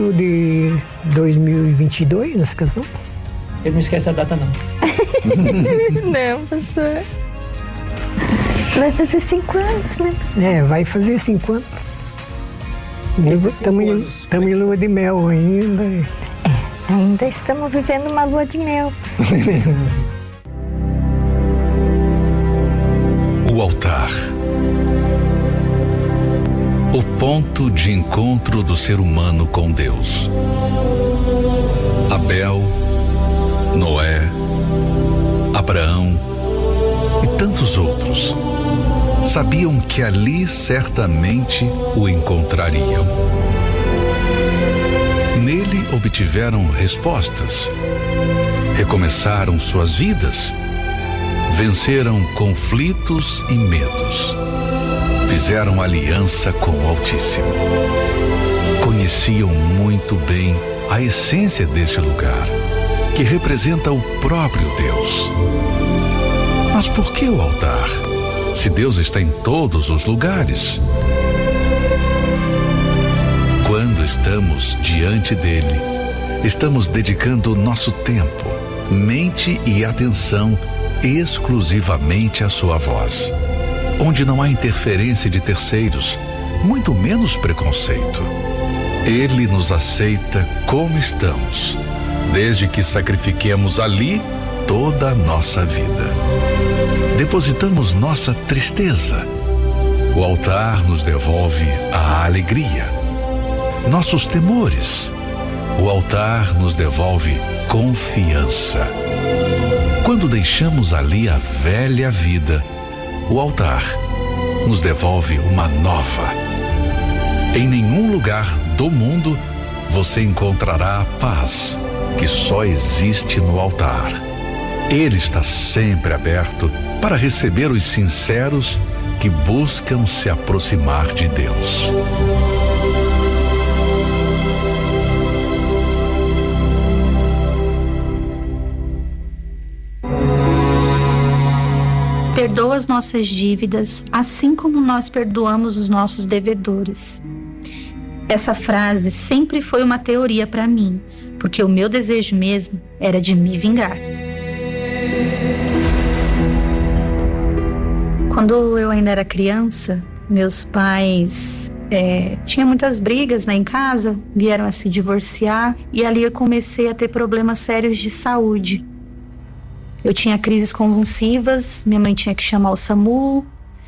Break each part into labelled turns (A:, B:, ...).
A: De 2022 nós casamos.
B: Ele não esquece a data, não.
C: Não, pastor. Vai fazer 5 anos, né, pastor?
A: Vai fazer 5 anos. Estamos em lua de mel ainda.
C: Ainda estamos vivendo uma lua de mel, pastor.
D: O altar. O ponto de encontro do ser humano com Deus. Abel, Noé, Abraão e tantos outros sabiam que ali certamente o encontrariam. Nele obtiveram respostas, recomeçaram suas vidas, venceram conflitos e medos, fizeram aliança com o Altíssimo. Conheciam muito bem a essência deste lugar, que representa o próprio Deus. Mas por que o altar, se Deus está em todos os lugares? Quando estamos diante dele, estamos dedicando nosso tempo, mente e atenção exclusivamente à sua voz, onde não há interferência de terceiros, muito menos preconceito. Ele nos aceita como estamos, desde que sacrifiquemos ali toda a nossa vida. Depositamos nossa tristeza. O altar nos devolve a alegria. Nossos temores. O altar nos devolve confiança. Quando deixamos ali a velha vida, o altar nos devolve uma nova. Em nenhum lugar do mundo você encontrará a paz que só existe no altar. Ele está sempre aberto para receber os sinceros que buscam se aproximar de Deus.
E: Perdoa as nossas dívidas, assim como nós perdoamos os nossos devedores. Essa frase sempre foi uma teoria para mim, porque o meu desejo mesmo era de me vingar. Quando eu ainda era criança, meus pais tinham muitas brigas, né, em casa, vieram a se divorciar e ali eu comecei a ter problemas sérios de saúde. Eu tinha crises convulsivas, minha mãe tinha que chamar o SAMU,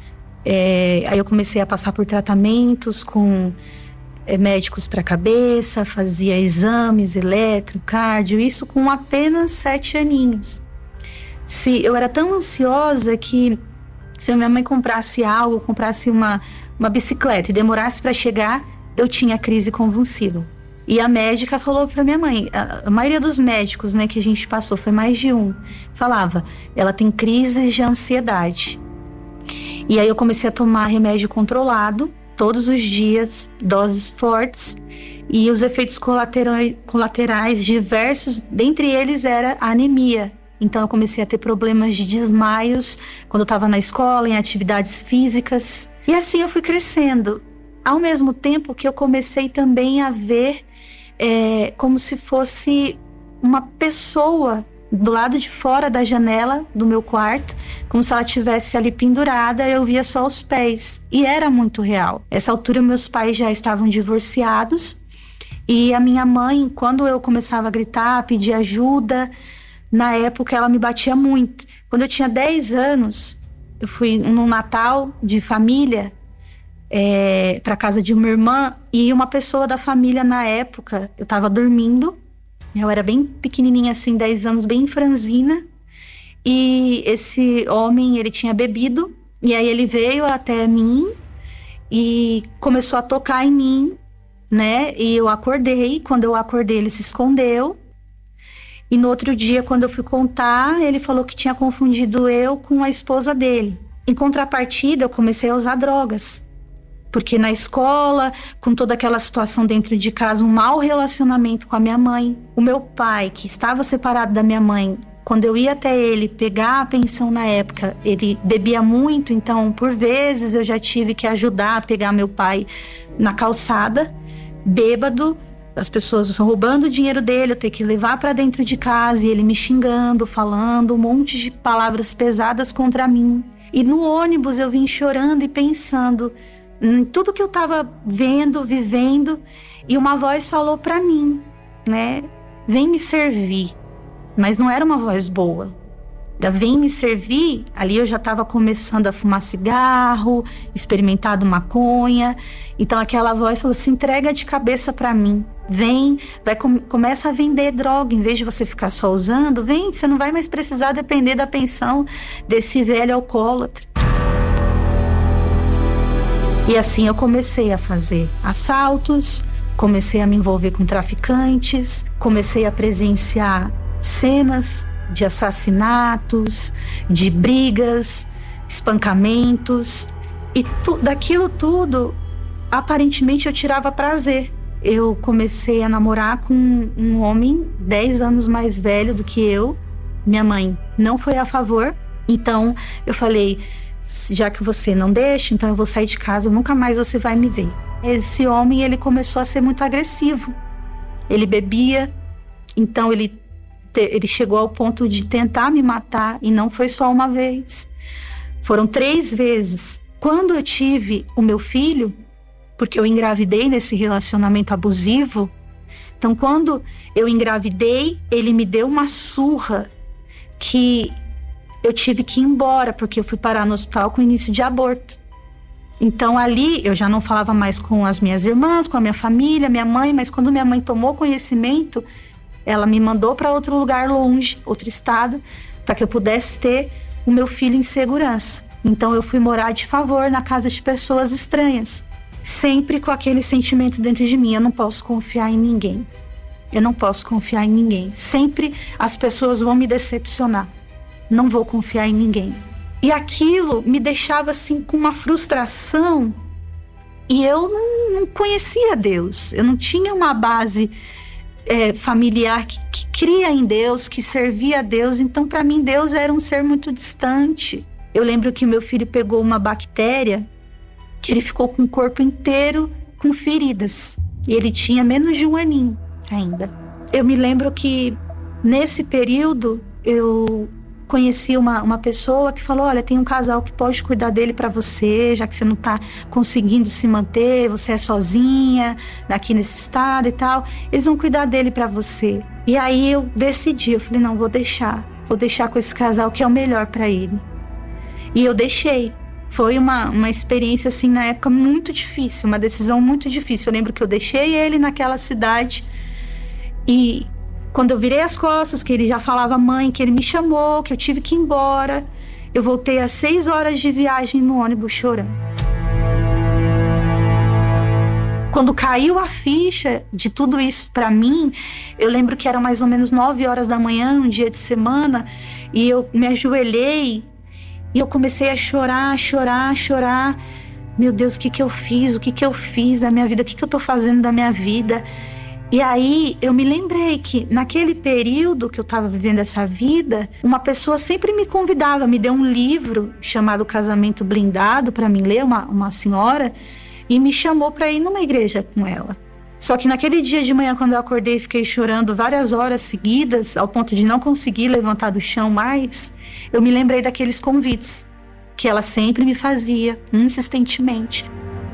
E: aí eu comecei a passar por tratamentos com médicos para a cabeça, fazia exames, eletro, cardio, isso com apenas 7 aninhos. Eu era tão ansiosa que se a minha mãe comprasse algo, comprasse uma bicicleta e demorasse para chegar, eu tinha crise convulsiva. E a médica falou para minha mãe, a maioria dos médicos, né, que a gente passou, foi mais de um, falava, ela tem crises de ansiedade. E aí eu comecei a tomar remédio controlado, todos os dias, doses fortes, e os efeitos colaterais diversos, dentre eles era a anemia. Então eu comecei a ter problemas de desmaios quando eu estava na escola, em atividades físicas. E assim eu fui crescendo. Ao mesmo tempo que eu comecei também a ver como se fosse uma pessoa do lado de fora da janela do meu quarto, como se ela estivesse ali pendurada, eu via só os pés. E era muito real. Essa altura meus pais já estavam divorciados e a minha mãe, quando eu começava a gritar, a pedir ajuda, na época ela me batia muito. Quando eu tinha 10 anos, eu fui num Natal de família para casa de uma irmã e uma pessoa da família na época, eu estava dormindo, eu era bem pequenininha assim, 10 anos, bem franzina, e esse homem, ele tinha bebido, e aí ele veio até mim e começou a tocar em mim, né, e eu acordei. Quando eu acordei, ele se escondeu, e no outro dia, quando eu fui contar, ele falou que tinha confundido eu com a esposa dele. Em contrapartida, eu comecei a usar drogas. Porque na escola, com toda aquela situação dentro de casa, um mau relacionamento com a minha mãe. O meu pai, que estava separado da minha mãe, quando eu ia até ele pegar a pensão na época, ele bebia muito, então por vezes eu já tive que ajudar a pegar meu pai na calçada, bêbado, as pessoas roubando o dinheiro dele, eu ter que levar para dentro de casa e ele me xingando, falando um monte de palavras pesadas contra mim. E no ônibus eu vim chorando e pensando em tudo que eu estava vendo, vivendo, e uma voz falou para mim, né? Vem me servir. Mas não era uma voz boa. Vem me servir, ali eu já estava começando a fumar cigarro, experimentado maconha. Então aquela voz falou assim, entrega de cabeça para mim. Vem, começa a vender droga. Em vez de você ficar só usando, vem, você não vai mais precisar depender da pensão desse velho alcoólatra. E assim eu comecei a fazer assaltos, comecei a me envolver com traficantes, comecei a presenciar cenas de assassinatos, de brigas, espancamentos. E daquilo tudo, aparentemente eu tirava prazer. Eu comecei a namorar com um homem 10 anos mais velho do que eu. Minha mãe não foi a favor. Então eu falei, já que você não deixa, então eu vou sair de casa, nunca mais você vai me ver. Esse homem, ele começou a ser muito agressivo. Ele bebia, então ele chegou ao ponto de tentar me matar, e não foi só uma vez. Foram 3 vezes. Quando eu tive o meu filho, porque eu engravidei nesse relacionamento abusivo, então quando eu engravidei, ele me deu uma surra que eu tive que ir embora, porque eu fui parar no hospital com início de aborto. Então ali eu já não falava mais com as minhas irmãs, com a minha família, minha mãe, mas quando minha mãe tomou conhecimento, ela me mandou para outro lugar longe, outro estado, para que eu pudesse ter o meu filho em segurança. Então eu fui morar de favor na casa de pessoas estranhas, sempre com aquele sentimento dentro de mim, eu não posso confiar em ninguém. Eu não posso confiar em ninguém. Sempre as pessoas vão me decepcionar. Não vou confiar em ninguém. E aquilo me deixava assim com uma frustração. E eu não conhecia Deus. Eu não tinha uma base familiar que cria em Deus, que servia a Deus. Então para mim Deus era um ser muito distante. Eu lembro que meu filho pegou uma bactéria que ele ficou com o corpo inteiro com feridas. E ele tinha menos de 1 aninho ainda. Eu me lembro que nesse período eu conheci uma pessoa que falou, olha, tem um casal que pode cuidar dele para você, já que você não tá conseguindo se manter, você é sozinha aqui nesse estado e tal, eles vão cuidar dele para você. E aí eu decidi, eu falei, não, vou deixar com esse casal que é o melhor para ele. E eu deixei. Foi uma experiência assim na época muito difícil, uma decisão muito difícil. Eu lembro que eu deixei ele naquela cidade e quando eu virei as costas, que ele já falava mãe, que ele me chamou, que eu tive que ir embora, eu voltei às 6 horas de viagem no ônibus chorando. Quando caiu a ficha de tudo isso pra mim, eu lembro que era mais ou menos 9 horas da manhã, um dia de semana, e eu me ajoelhei e eu comecei a chorar. Meu Deus, o que eu fiz? O que eu fiz da minha vida? O que eu tô fazendo da minha vida? E aí eu me lembrei que naquele período que eu estava vivendo essa vida, uma pessoa sempre me convidava, me deu um livro chamado Casamento Blindado para mim ler, uma senhora, e me chamou para ir numa igreja com ela. Só que naquele dia de manhã, quando eu acordei, fiquei chorando várias horas seguidas, ao ponto de não conseguir levantar do chão mais, eu me lembrei daqueles convites que ela sempre me fazia, insistentemente.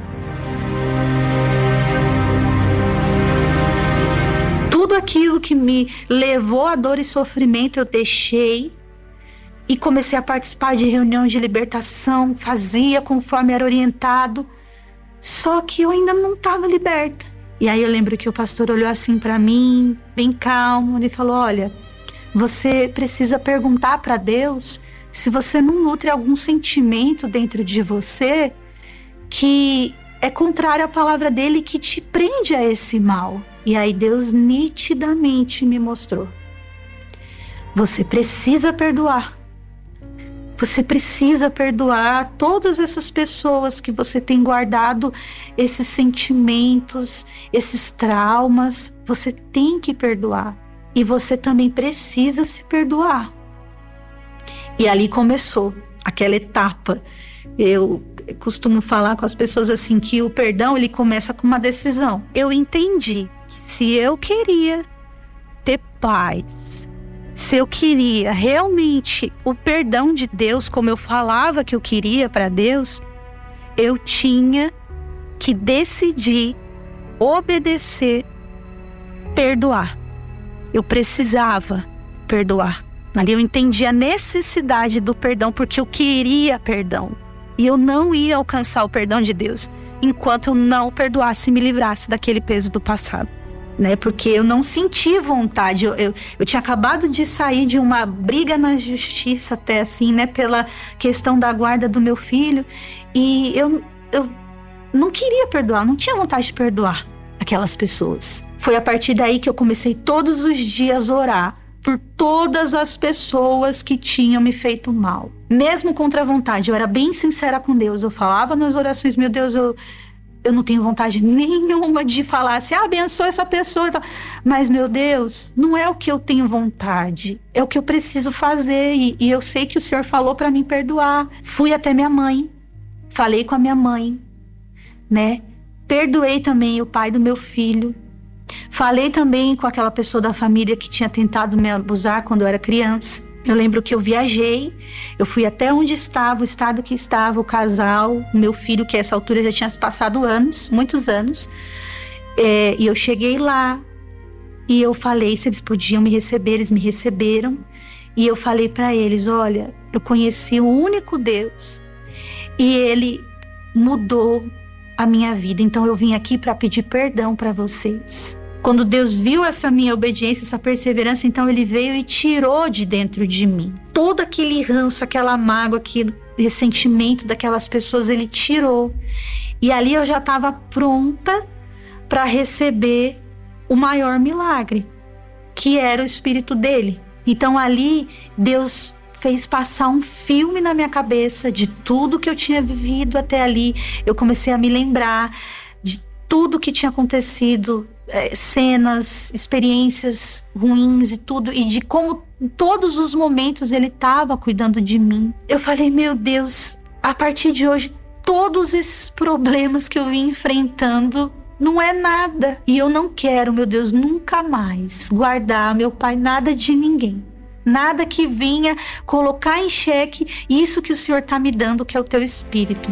E: Tudo aquilo que me levou a dor e sofrimento eu deixei e comecei a participar de reuniões de libertação, fazia conforme era orientado, só que eu ainda não estava liberta. E aí eu lembro que o pastor olhou assim para mim, bem calmo, ele falou, olha, você precisa perguntar para Deus se você não nutre algum sentimento dentro de você que é contrário à palavra dele, que te prende a esse mal. E aí Deus nitidamente me mostrou. Você precisa perdoar. Você precisa perdoar todas essas pessoas que você tem guardado esses sentimentos, esses traumas. Você tem que perdoar. E você também precisa se perdoar. E ali começou aquela etapa. Eu costumo falar com as pessoas assim que o perdão ele começa com uma decisão. Eu entendi que se eu queria ter paz, se eu queria realmente o perdão de Deus, como eu falava que eu queria para Deus, eu tinha que decidir obedecer, perdoar. Eu precisava perdoar. Ali eu entendi a necessidade do perdão, porque eu queria perdão. E eu não ia alcançar o perdão de Deus enquanto eu não perdoasse e me livrasse daquele peso do passado, né? Porque eu não senti vontade. Eu tinha acabado de sair de uma briga na justiça, até assim, né? Pela questão da guarda do meu filho. E eu não queria perdoar, não tinha vontade de perdoar aquelas pessoas. Foi a partir daí que eu comecei todos os dias a orar por todas as pessoas que tinham me feito mal. Mesmo contra a vontade, eu era bem sincera com Deus. Eu falava nas orações, meu Deus, eu não tenho vontade nenhuma de falar assim, abençoa essa pessoa e tal. Mas, meu Deus, não é o que eu tenho vontade, é o que eu preciso fazer. E eu sei que o Senhor falou para mim perdoar. Fui até minha mãe, falei com a minha mãe, né? Perdoei também o pai do meu filho. Falei também com aquela pessoa da família que tinha tentado me abusar quando eu era criança. Eu lembro que eu viajei, eu fui até onde estava, o estado que estava o casal, meu filho, que a essa altura já tinha passado anos, muitos anos. E eu cheguei lá e eu falei se eles podiam me receber, eles me receberam. E eu falei para eles, olha, eu conheci o único Deus e Ele mudou a minha vida. Então eu vim aqui para pedir perdão para vocês. Quando Deus viu essa minha obediência, essa perseverança, então Ele veio e tirou de dentro de mim todo aquele ranço, aquela mágoa, aquele ressentimento daquelas pessoas, Ele tirou. E ali eu já estava pronta para receber o maior milagre, que era o Espírito dele. Então ali Deus fez passar um filme na minha cabeça de tudo que eu tinha vivido até ali. Eu comecei a me lembrar de tudo que tinha acontecido, cenas, experiências ruins e tudo, e de como em todos os momentos Ele estava cuidando de mim. Eu falei, meu Deus, a partir de hoje, todos esses problemas que eu vim enfrentando não é nada. E eu não quero, meu Deus, nunca mais guardar, meu Pai, nada de ninguém. Nada que venha colocar em xeque isso que o Senhor está me dando, que é o Teu Espírito.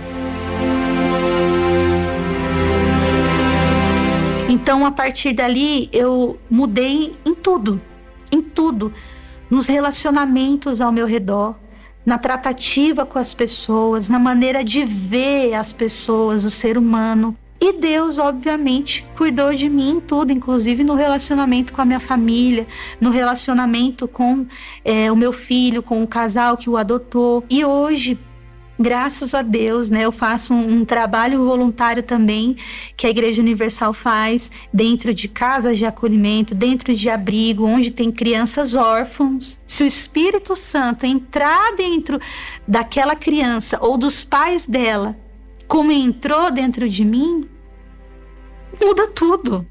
E: Então, a partir dali, eu mudei em tudo. Nos relacionamentos ao meu redor, na tratativa com as pessoas, na maneira de ver as pessoas, o ser humano. E Deus, obviamente, cuidou de mim em tudo, inclusive no relacionamento com a minha família, no relacionamento com o meu filho, com o casal que o adotou. E hoje, graças a Deus, né, eu faço um trabalho voluntário também, que a Igreja Universal faz dentro de casas de acolhimento, dentro de abrigo, onde tem crianças órfãos. Se o Espírito Santo entrar dentro daquela criança ou dos pais dela, como entrou dentro de mim, muda tudo.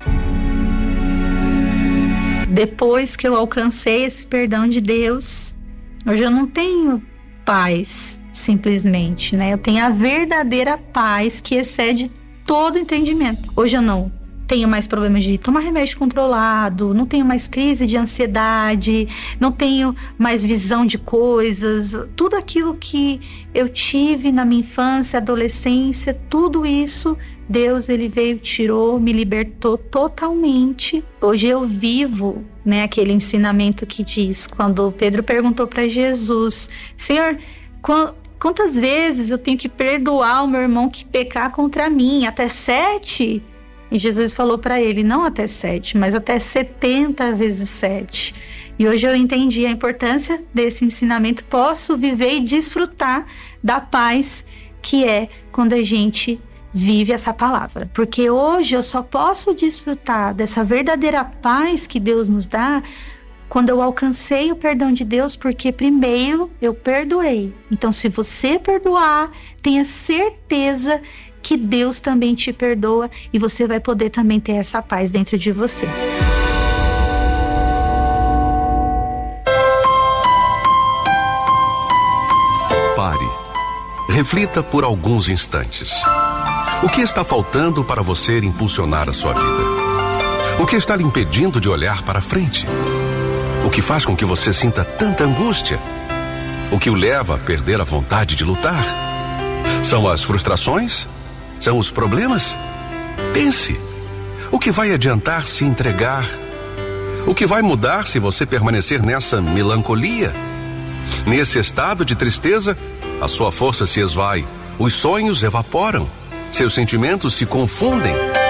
E: Depois que eu alcancei esse perdão de Deus, hoje eu não tenho paz, simplesmente, né? Eu tenho a verdadeira paz que excede todo entendimento. Hoje eu não tenho mais problemas de tomar remédio controlado, não tenho mais crise de ansiedade, não tenho mais visão de coisas. Tudo aquilo que eu tive na minha infância, adolescência, tudo isso, Deus, Ele veio, tirou, me libertou totalmente. Hoje eu vivo, né, aquele ensinamento que diz, quando Pedro perguntou para Jesus, Senhor, quantas vezes eu tenho que perdoar o meu irmão que pecar contra mim? Até 7? E Jesus falou para ele, não até 7, mas até 70 vezes 7. E hoje eu entendi a importância desse ensinamento. Posso viver e desfrutar da paz que é quando a gente vive essa palavra. Porque hoje eu só posso desfrutar dessa verdadeira paz que Deus nos dá quando eu alcancei o perdão de Deus, porque primeiro eu perdoei. Então, se você perdoar, tenha certeza que Deus também te perdoa e você vai poder também ter essa paz dentro de você.
F: Pare. Reflita por alguns instantes. O que está faltando para você impulsionar a sua vida? O que está lhe impedindo de olhar para frente? O que faz com que você sinta tanta angústia? O que o leva a perder a vontade de lutar? São as frustrações? São os problemas? Pense. O que vai adiantar se entregar? O que vai mudar se você permanecer nessa melancolia? Nesse estado de tristeza, a sua força se esvai, os sonhos evaporam, seus sentimentos se confundem.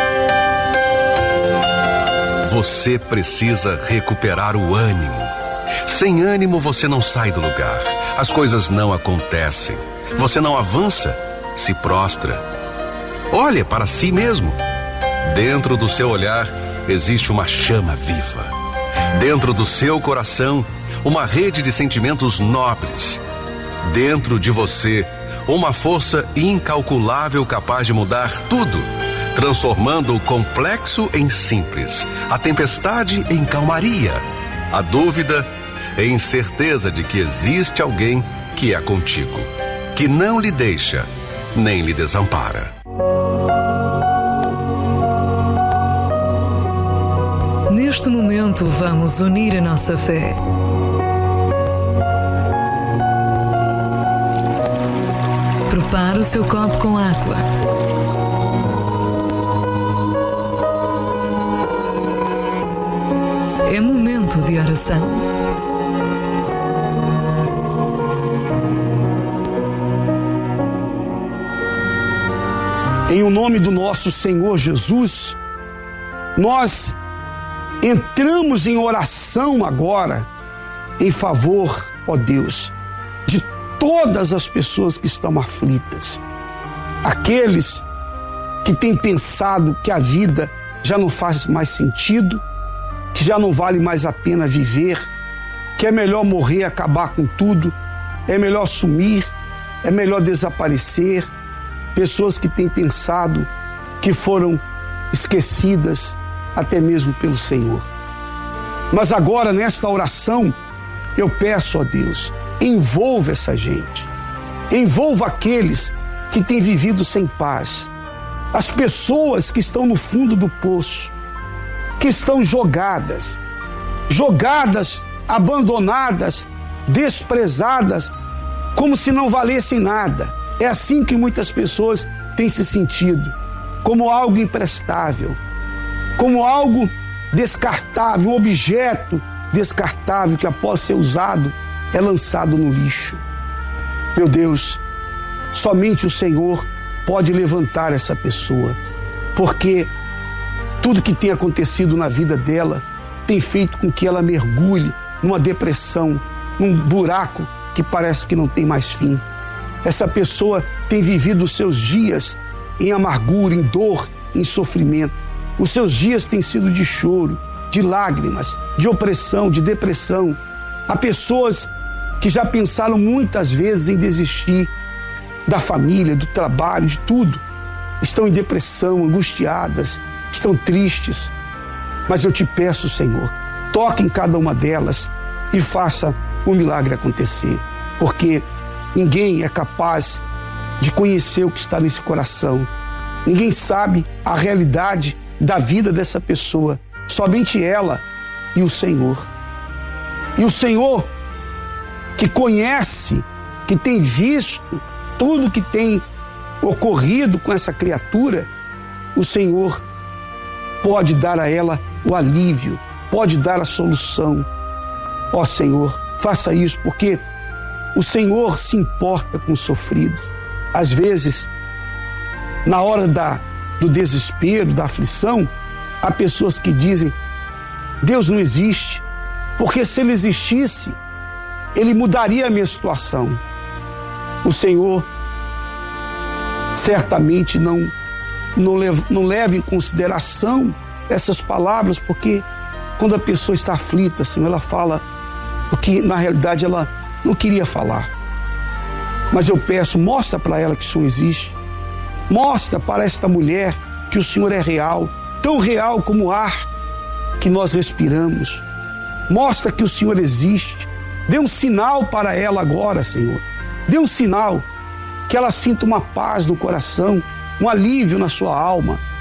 F: Você precisa recuperar o ânimo. Sem ânimo você não sai do lugar, as coisas não acontecem, você não avança, se prostra. Olhe para si mesmo. Dentro do seu olhar existe uma chama viva. Dentro do seu coração, uma rede de sentimentos nobres. Dentro de você, uma força incalculável capaz de mudar tudo, transformando o complexo em simples, a tempestade em calmaria, a dúvida em certeza de que existe alguém que é contigo, que não lhe deixa, nem lhe desampara.
G: Neste momento, vamos unir a nossa fé. Prepare o seu copo com água. É momento de oração.
H: Em o nome do nosso Senhor Jesus, nós entramos em oração agora em favor, ó Deus, de todas as pessoas que estão aflitas. Aqueles que têm pensado que a vida já não faz mais sentido, que já não vale mais a pena viver, que é melhor morrer, acabar com tudo, é melhor sumir, é melhor desaparecer. Pessoas que têm pensado que foram esquecidas até mesmo pelo Senhor. Mas agora, nesta oração, eu peço a Deus, envolva essa gente, envolva aqueles que têm vivido sem paz, as pessoas que estão no fundo do poço, que estão jogadas, abandonadas, desprezadas, como se não valessem nada. É assim que muitas pessoas têm se sentido, como algo imprestável, como algo descartável, um objeto descartável que após ser usado é lançado no lixo. Meu Deus, somente o Senhor pode levantar essa pessoa, porque tudo que tem acontecido na vida dela tem feito com que ela mergulhe numa depressão, num buraco que parece que não tem mais fim. Essa pessoa tem vivido os seus dias em amargura, em dor, em sofrimento. Os seus dias têm sido de choro, de lágrimas, de opressão, de depressão. Há pessoas que já pensaram muitas vezes em desistir da família, do trabalho, de tudo. Estão em depressão, angustiadas, estão tristes. Mas eu te peço, Senhor, toque em cada uma delas e faça o milagre acontecer. Porque ninguém é capaz de conhecer o que está nesse coração. Ninguém sabe a realidade da vida dessa pessoa. Somente ela e o Senhor. E o Senhor, que conhece, que tem visto tudo que tem ocorrido com essa criatura, o Senhor pode dar a ela o alívio, pode dar a solução. Ó Senhor, faça isso, porque o Senhor se importa com o sofrido. Às vezes, na hora do desespero, da aflição, há pessoas que dizem: Deus não existe, porque se Ele existisse, Ele mudaria a minha situação. O Senhor certamente não leva em consideração essas palavras, porque quando a pessoa está aflita, Senhor, ela fala o que na realidade ela não queria falar. Mas eu peço, mostra para ela que o Senhor existe. Mostra para esta mulher que o Senhor é real, tão real como o ar que nós respiramos. Mostra que o Senhor existe. Dê um sinal para ela agora, Senhor. Dê um sinal que ela sinta uma paz no coração, um alívio na sua alma, que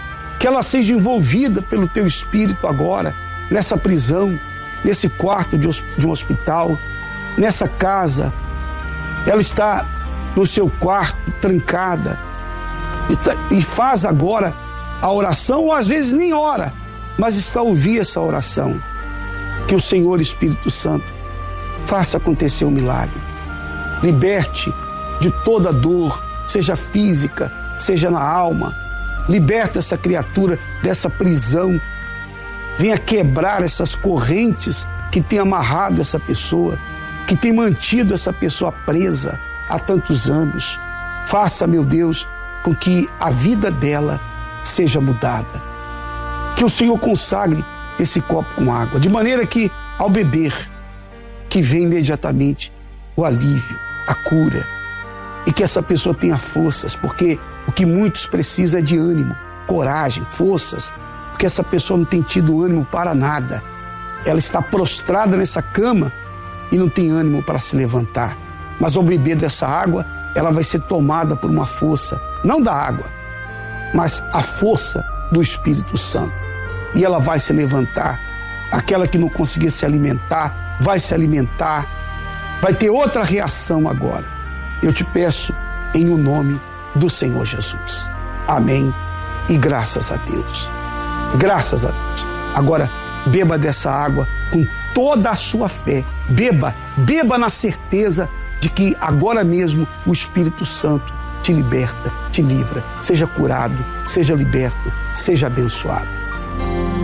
H: que ela seja envolvida pelo teu Espírito agora, nessa prisão, nesse quarto de um hospital, nessa casa. Ela está no seu quarto, trancada, e faz agora a oração, ou às vezes nem ora, mas está a ouvir essa oração. Que o Senhor Espírito Santo faça acontecer um milagre. Liberte de toda dor, seja física, seja na alma. Liberta essa criatura dessa prisão. Venha quebrar essas correntes que tem amarrado essa pessoa, que tem mantido essa pessoa presa há tantos anos. Faça, meu Deus, com que a vida dela seja mudada. Que o Senhor consagre esse copo com água, de maneira que, ao beber, que venha imediatamente o alívio, a cura, e que essa pessoa tenha forças, porque o que muitos precisam é de ânimo, coragem, forças, porque essa pessoa não tem tido ânimo para nada. Ela está prostrada nessa cama e não tem ânimo para se levantar. Mas ao beber dessa água, ela vai ser tomada por uma força, não da água, mas a força do Espírito Santo. E ela vai se levantar. Aquela que não conseguia se alimentar, vai se alimentar, vai ter outra reação agora. Eu te peço em o nome do Senhor Jesus. Amém e graças a Deus. Graças a Deus. Agora, beba dessa água com toda a sua fé. Beba na certeza de que agora mesmo o Espírito Santo te liberta, te livra. Seja curado, seja liberto, seja abençoado.